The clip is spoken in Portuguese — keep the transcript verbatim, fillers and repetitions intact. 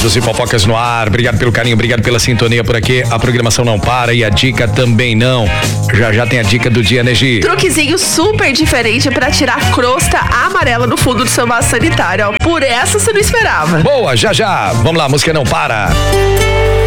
Babados e fofocas no ar. Obrigado pelo carinho, obrigado pela sintonia por aqui. A programação não para e a dica também não. Já já tem a dica do dia, né, Gi? Truquezinho super diferente pra tirar a crosta amarela no fundo do seu vaso sanitário, ó. Por essa você não esperava. Boa, já já. Vamos lá, música não para.